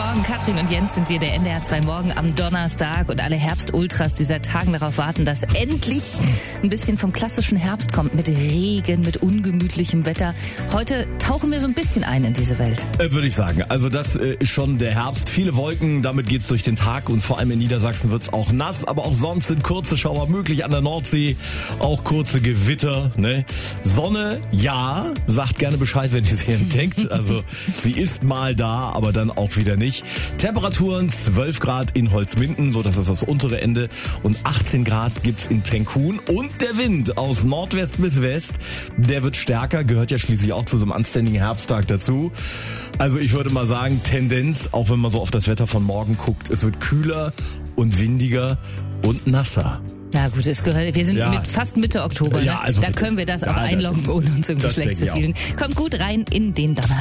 Morgen, Katrin und Jens sind wir, der NDR 2 Morgen am Donnerstag, und alle Herbstultras, die seit Tagen darauf warten, dass endlich ein bisschen vom klassischen Herbst kommt, mit Regen, mit ungemütlichem Wetter. Heute tauchen wir so ein bisschen ein in diese Welt. Würde ich sagen. Also das ist schon der Herbst. Viele Wolken, damit geht's durch den Tag, und vor allem in Niedersachsen wird's auch nass, aber auch sonst sind kurze Schauer möglich an der Nordsee, auch kurze Gewitter. Ne? Sonne, ja, sagt gerne Bescheid, wenn ihr sie entdeckt. Also sie ist mal da, aber dann auch wieder nicht. Temperaturen 12 Grad in Holzminden, so das ist das untere Ende, und 18 Grad gibt's in Penkhuhn. Und der Wind aus Nordwest bis West, der wird stärker, gehört ja schließlich auch zu so einem anständigen Herbsttag dazu. Also ich würde mal sagen, Tendenz, auch wenn man so auf das Wetter von morgen guckt, es wird kühler und windiger und nasser. Na gut, wir sind fast Mitte Oktober. Ja, also da können wir das auch einloggen, ohne uns irgendwie schlecht zu fühlen. Kommt gut rein in den Donnerstag.